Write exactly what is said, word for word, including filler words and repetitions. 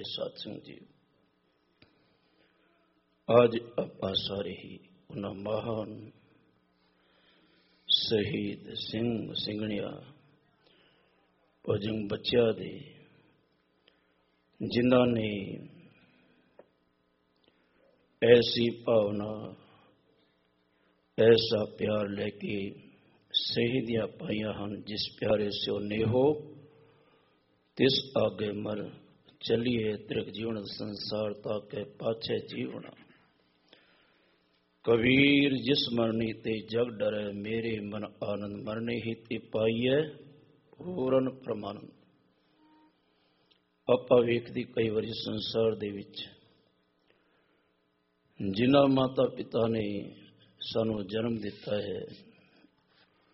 ਪਿਆਰੇ ਸਾਧ ਸੰਗਤ ਜੀ, ਅੱਜ ਆਪਾਂ ਸਾਰੇ ਹੀ ਉਹਨਾਂ ਮਹਾਨ ਸ਼ਹੀਦ ਸਿੰਘ ਸਿੰਘਣੀਆਂ ਭਜਨ ਬੱਚਿਆਂ ਦੇ ਜਿਨ੍ਹਾਂ ਨੇ ਐਸੀ ਭਾਵਨਾ, ਐਸਾ ਪਿਆਰ ਲੈ ਕੇ ਸ਼ਹੀਦੀਆਂ ਪਾਈਆਂ ਹਨ, ਜਿਸ ਪਿਆਰੇ ਸਿਓ ਨੇਹੋ ਤਿਸ ਆਗੇ ਮਰ ਚਲੀਏ ਤ੍ਰਿਕ ਜੀਵਨ ਸੰਸਾਰ ਤਾਕੇ ਪਾਛੇ ਜੀਵਣਾ। ਕਬੀਰ ਜਿਸ ਮਰਨੀ ਤੇ ਜਗ ਡਰੈ, ਮੇਰੇ ਮਨ ਆਨੰਦ ਮਰਨੇ ਹੀ ਤੇ ਪਾਈਐ ਪੂਰਨ ਪ੍ਰਮਾਨੰਦ। ਆਪਾਂ ਵੇਖਦੇ ਕਈ ਵਾਰੀ ਸੰਸਾਰ ਦੇ ਵਿੱਚ ਜਿਨ੍ਹਾਂ ਮਾਤਾ ਪਿਤਾ ਨੇ ਸਾਨੂੰ ਜਨਮ ਦਿੱਤਾ ਹੈ,